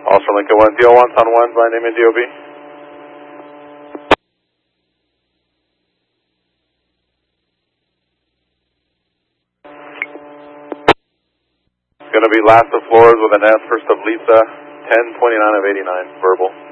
Also Lincoln 1, DO 1, Town 1, by name and DOB. It's going to be last of floors with an S, first of Lisa, 1029 of 89, verbal.